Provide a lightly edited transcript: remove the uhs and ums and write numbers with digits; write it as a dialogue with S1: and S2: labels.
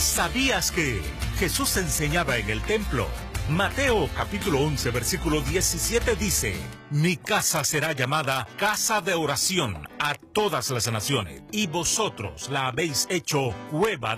S1: ¿Sabías que Jesús enseñaba en el templo? Mateo capítulo 11 versículo 17 dice: Mi casa será llamada casa de oración a todas las naciones, y vosotros la habéis hecho cueva